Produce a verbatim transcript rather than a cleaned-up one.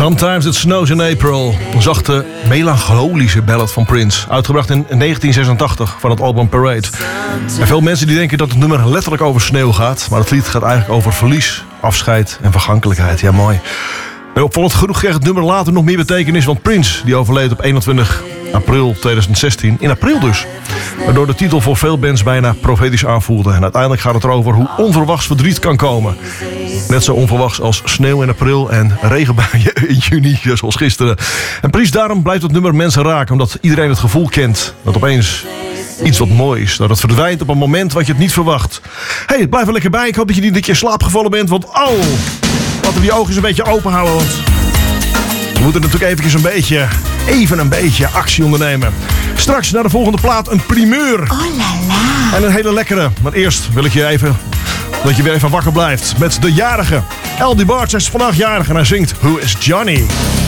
Sometimes It Snows in April. Een zachte, melancholische ballad van Prince. Uitgebracht in negentien zesentachtig van het album Parade. En veel mensen die denken dat het nummer letterlijk over sneeuw gaat. Maar het lied gaat eigenlijk over verlies, afscheid en vergankelijkheid. Ja, mooi. En opvallend genoeg kreeg het nummer later nog meer betekenis. Want Prince die overleed op eenentwintig april tweeduizend zestien. In april dus. Waardoor de titel voor veel bands bijna profetisch aanvoelde. En uiteindelijk gaat het erover hoe onverwachts verdriet kan komen. Net zo onverwachts als sneeuw in april en regenbuien in juni, zoals gisteren. En precies daarom blijft het nummer mensen raken. Omdat iedereen het gevoel kent dat opeens iets wat mooi is. Dat het verdwijnt op een moment wat je het niet verwacht. Hé, hey, blijf er lekker bij. Ik hoop dat je niet dat je in slaap gevallen bent. Want oh, laten we die ogen eens een beetje open houden. Want we moeten natuurlijk eventjes een beetje, even een beetje actie ondernemen. Straks naar de volgende plaat een primeur. Oh la la. En een hele lekkere. Maar eerst wil ik je even, dat je weer even wakker blijft met de jarige. L D Bartz is vandaag jarig en hij zingt Who is Johnny?